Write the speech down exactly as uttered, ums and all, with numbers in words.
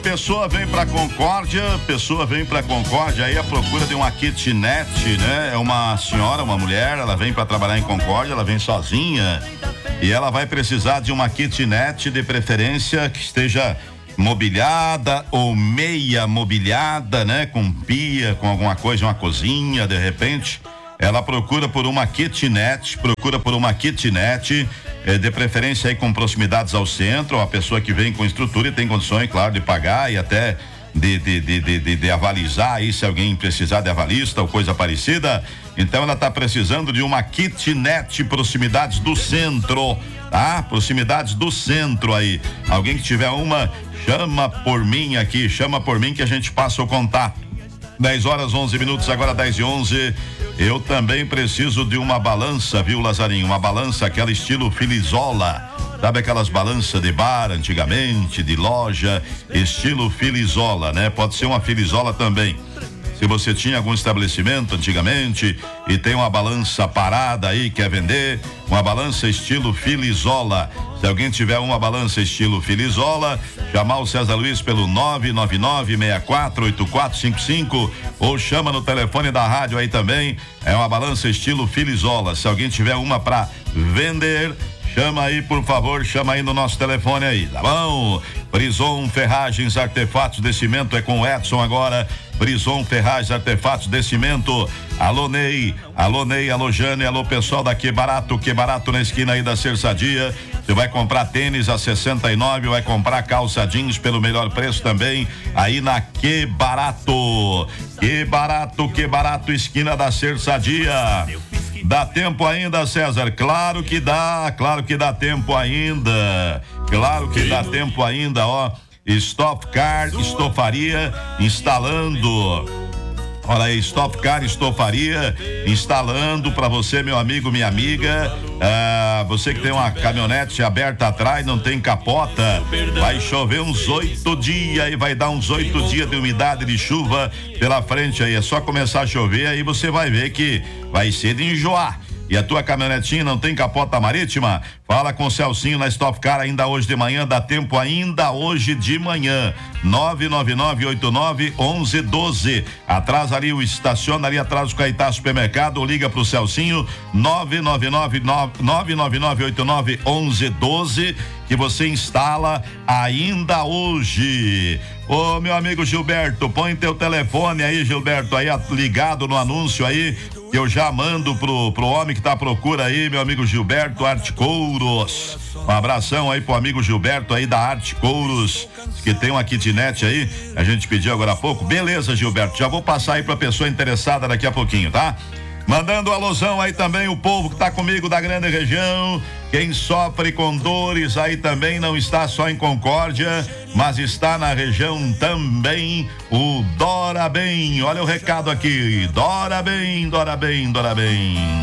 pessoa vem pra Concórdia, pessoa vem pra Concórdia aí à procura de uma kitnet, né? É uma senhora, uma mulher, ela vem pra trabalhar em Concórdia, ela vem sozinha e ela vai precisar de uma kitnet, de preferência que esteja mobiliada ou meia mobiliada, né? Com pia, com alguma coisa, uma cozinha, de repente. Ela procura por uma kitnet, procura por uma kitnet, eh, de preferência aí com proximidades ao centro, a pessoa que vem com estrutura e tem condições, claro, de pagar e até de, de, de, de, de, de avalizar aí se alguém precisar de avalista ou coisa parecida. Então ela está precisando de uma kitnet, proximidades do centro, tá? Proximidades do centro aí. Alguém que tiver uma, chama por mim aqui, chama por mim que a gente passa o contato. dez horas, onze minutos, agora dez e onze. Eu também preciso de uma balança, viu, Lazarinho? Uma balança, aquela estilo Filizola. Sabe aquelas balanças de bar antigamente, de loja, estilo Filizola, né? Pode ser uma Filizola também. Se você tinha algum estabelecimento antigamente e tem uma balança parada aí, quer vender, uma balança estilo Filizola. Se alguém tiver uma balança estilo Filizola, chamar o César Luiz pelo nove nove nove, seis quatro oito quatro cinco cinco ou chama no telefone da rádio aí também. É uma balança estilo Filizola. Se alguém tiver uma para vender, chama aí, por favor, chama aí no nosso telefone aí, tá bom? Brison Ferragens, Artefatos de Cimento é com o Edson agora. Brison Ferragens, Artefatos de Cimento. Alô Ney, alô Ney, alô Jane, alô pessoal da Que Barato, Que Barato na esquina aí da Cerçadia. Você vai comprar tênis a sessenta e nove, vai comprar calça jeans pelo melhor preço também aí na Que Barato. Que Barato, Que Barato, esquina da Cerçadia. Dá tempo ainda, César? Claro que dá, claro que dá tempo ainda. Claro que dá tempo ainda, ó. Stop Car Estofaria instalando. Olha aí, Stop Car Estofaria instalando para você, meu amigo, minha amiga. Ah, você que tem uma caminhonete aberta atrás, não tem capota, vai chover uns oito dias e vai dar uns oito dias de umidade de chuva pela frente aí. É só começar a chover, aí você vai ver que vai ser de enjoar. E a tua caminhonetinha não tem capota marítima? Fala com o Celcinho na Stop Car ainda hoje de manhã, dá tempo ainda hoje de manhã. nove nove nove oito nove um um um dois. Atrás ali, o estaciona ali atrás do Caetá Supermercado, ou liga pro Celcinho nove nove nove oito nove um um dois, que você instala ainda hoje. Ô, meu amigo Gilberto, põe teu telefone aí, Gilberto, aí ligado no anúncio aí, que eu já mando pro, pro homem que tá à procura aí, meu amigo Gilberto Arte Couros. Um abração aí pro amigo Gilberto aí da Arte Couros, que tem uma kitnet aí, a gente pediu agora há pouco. Beleza, Gilberto, já vou passar aí pra pessoa interessada daqui a pouquinho, tá? Mandando alusão aí também o povo que tá comigo da grande região. Quem sofre com dores aí também não está só em Concórdia, mas está na região também. O Dora Bem, olha o recado aqui. Dora Bem, Dora Bem, Dora Bem.